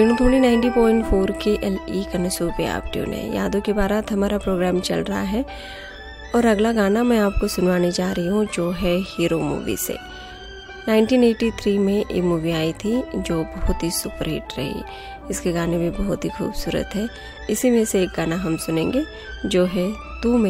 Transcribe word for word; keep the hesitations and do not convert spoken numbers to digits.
थोड़ी ninety point four के L E कनसू पे आप ट्यून है। यादों की बारात हमारा प्रोग्राम चल रहा है और अगला गाना मैं आपको सुनवाने जा रही हूँ जो है हीरो मूवी से। नाइंटीन एटी थ्री में ये मूवी आई थी जो बहुत ही सुपरहिट रही। इसके गाने भी बहुत ही खूबसूरत है। इसी में से एक गाना हम सुनेंगे जो है तू